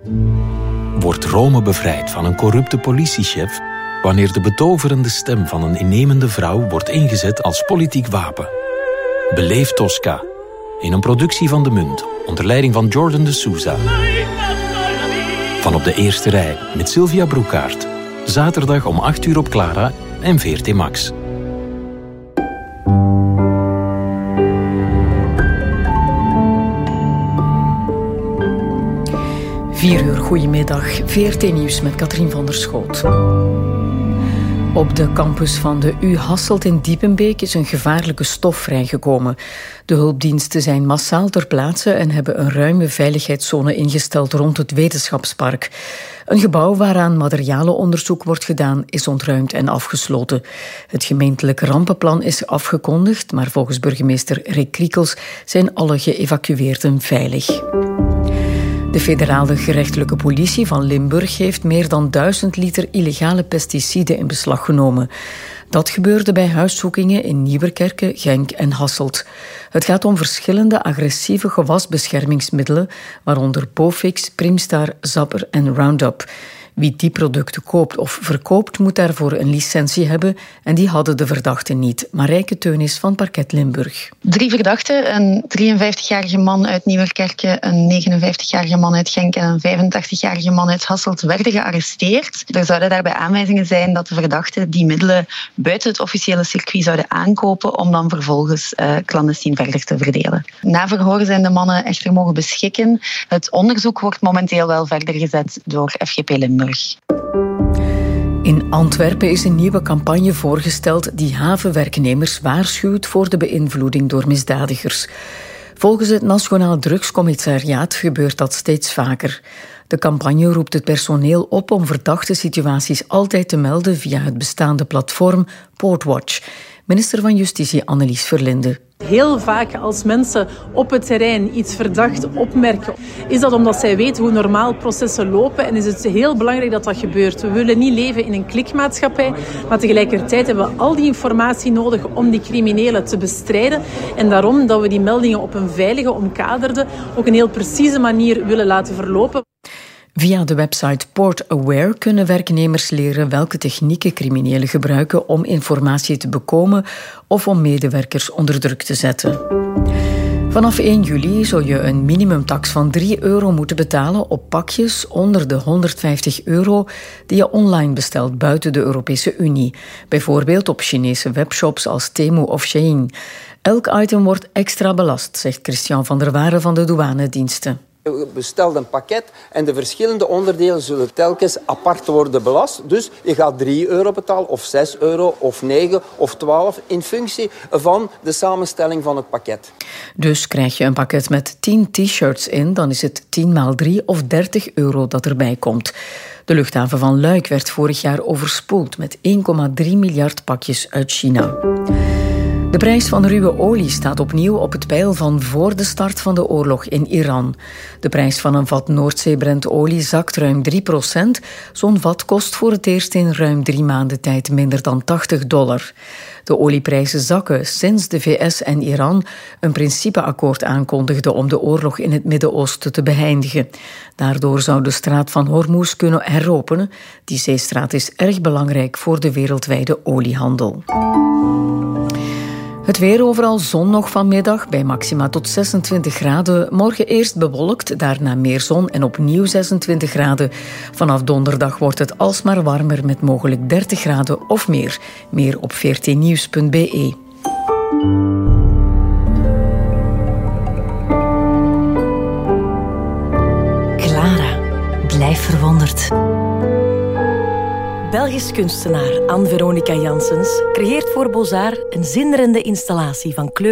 Wordt Rome bevrijd van een corrupte politiechef wanneer de betoverende stem van een innemende vrouw wordt ingezet als politiek wapen? Beleef Tosca in een productie van De Munt onder leiding van Jordan de Souza. Van op de eerste rij met Sylvia Broekaert. Zaterdag om 8:00 op Clara en VRT Max. 4:00, goedemiddag. VRT Nieuws met Katrien van der Schoot. Op de campus van de U Hasselt in Diepenbeek is een gevaarlijke stof vrijgekomen. De hulpdiensten zijn massaal ter plaatse en hebben een ruime veiligheidszone ingesteld rond het wetenschapspark. Een gebouw waaraan materialenonderzoek wordt gedaan is ontruimd en afgesloten. Het gemeentelijk rampenplan is afgekondigd, maar volgens burgemeester Rick Kriekels zijn alle geëvacueerden veilig. De federale gerechtelijke politie van Limburg heeft meer dan 1000 liter illegale pesticiden in beslag genomen. Dat gebeurde bij huiszoekingen in Nieuwerkerke, Genk en Hasselt. Het gaat om verschillende agressieve gewasbeschermingsmiddelen, waaronder Pofix, Primstar, Zapper en Roundup. Wie die producten koopt of verkoopt, moet daarvoor een licentie hebben en die hadden de verdachten niet. Marijke Teunis van Parket Limburg. 3 verdachten, een 53-jarige man uit Nieuwerkerke, een 59-jarige man uit Genk en een 85-jarige man uit Hasselt werden gearresteerd. Er zouden daarbij aanwijzingen zijn dat de verdachten die middelen buiten het officiële circuit zouden aankopen om dan vervolgens clandestien verder te verdelen. Na verhoor zijn de mannen echter mogen beschikken. Het onderzoek wordt momenteel wel verder gezet door FGP Limburg. In Antwerpen is een nieuwe campagne voorgesteld die havenwerknemers waarschuwt voor de beïnvloeding door misdadigers. Volgens het Nationaal Drugscommissariaat gebeurt dat steeds vaker. De campagne roept het personeel op om verdachte situaties altijd te melden via het bestaande platform Portwatch. Minister van Justitie Annelies Verlinde. Heel vaak als mensen op het terrein iets verdacht opmerken, is dat omdat zij weten hoe normaal processen lopen en is het heel belangrijk dat dat gebeurt. We willen niet leven in een klikmaatschappij, maar tegelijkertijd hebben we al die informatie nodig om die criminelen te bestrijden en daarom dat we die meldingen op een veilige, omkaderde, ook een heel precieze manier willen laten verlopen. Via de website PortAware kunnen werknemers leren welke technieken criminelen gebruiken om informatie te bekomen of om medewerkers onder druk te zetten. Vanaf 1 juli zul je een minimumtax van €3 moeten betalen op pakjes onder de €150 die je online bestelt buiten de Europese Unie. Bijvoorbeeld op Chinese webshops als Temu of Shein. Elk item wordt extra belast, zegt Christian van der Waren van de douanediensten. Je bestelt een pakket en de verschillende onderdelen zullen telkens apart worden belast. Dus je gaat €3 betalen, of €6, of 9 of 12, in functie van de samenstelling van het pakket. Dus krijg je een pakket met 10 t-shirts in, dan is het 10 x 3 of €30 dat erbij komt. De luchthaven van Luik werd vorig jaar overspoeld met 1,3 miljard pakjes uit China. De prijs van ruwe olie staat opnieuw op het peil van voor de start van de oorlog in Iran. De prijs van een vat Noordzee-Brent-olie zakt ruim 3%. Zo'n vat kost voor het eerst in ruim 3 maanden tijd minder dan $80. De olieprijzen zakken sinds de VS en Iran een principeakkoord aankondigden om de oorlog in het Midden-Oosten te beëindigen. Daardoor zou de straat van Hormuz kunnen heropenen. Die zeestraat is erg belangrijk voor de wereldwijde oliehandel. Het weer overal zon nog vanmiddag, bij maxima tot 26 graden. Morgen eerst bewolkt, daarna meer zon en opnieuw 26 graden. Vanaf donderdag wordt het alsmaar warmer met mogelijk 30 graden of meer. Meer op vrtnieuws.be. Clara, blijf verwonderd. Belgisch kunstenaar Anne-Veronica Janssens creëert voor Beaux-Arts een zinderende installatie van kleur.